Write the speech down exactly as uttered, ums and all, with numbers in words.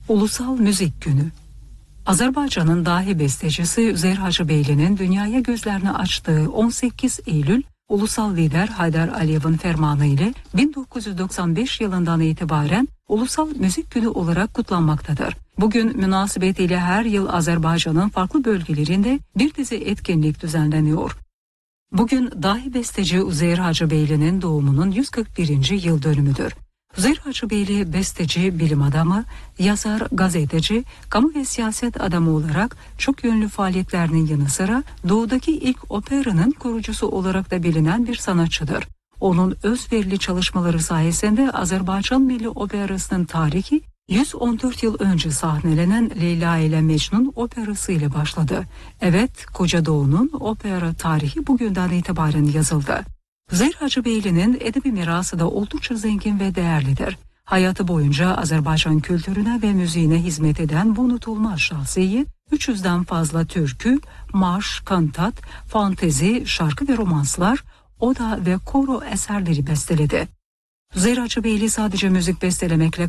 Ulusal Müzik Günü. Azerbaycan'ın dahi bestecisi Üzeyir Hacıbeyli'nin dünyaya gözlerini açtığı on sekiz Eylül, ulusal lider Haydar Aliyev'in fermanı ile bin dokuz yüz doksan beş yılından itibaren Ulusal Müzik Günü olarak kutlanmaktadır. Bugün münasebetiyle her yıl Azerbaycan'ın farklı bölgelerinde bir dizi etkinlik düzenleniyor. Bugün dahi besteci Üzeyir Hacıbeyli'nin doğumunun yüz kırk birinci yıl dönümüdür. Üzeyir Hacıbeyli besteci, bilim adamı, yazar, gazeteci, kamu ve siyaset adamı olarak çok yönlü faaliyetlerinin yanı sıra doğudaki ilk operanın kurucusu olarak da bilinen bir sanatçıdır. Onun özverili çalışmaları sayesinde Azerbaycan Milli Operası'nın tarihi yüz on dört yıl önce sahnelenen Leyla ile Mecnun operası ile başladı. Evet, Koca Doğu'nun opera tarihi bugünden itibaren yazıldı. Üzeyir Hacıbeyli'nin edebi mirası da oldukça zengin ve değerlidir. Hayatı boyunca Azerbaycan kültürüne ve müziğine hizmet eden bu unutulmaz şahsiyet, üç yüzden fazla türkü, marş, kantat, fantezi, şarkı ve romanslar, oda ve koro eserleri besteledi. Üzeyir Hacıbeyli sadece müzik bestelemekle